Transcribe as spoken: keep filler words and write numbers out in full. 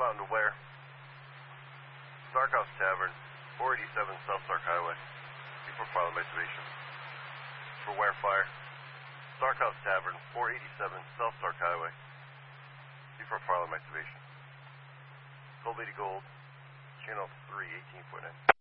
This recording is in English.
Fountain to Ware. Stark House Tavern, four eighty-seven South Stark Highway. Before filing activation. For Ware Fire. Stark House Tavern, four eighty-seven South Stark Highway. Before filing activation. Gold eighty Gold, channel three, eighteen point nine.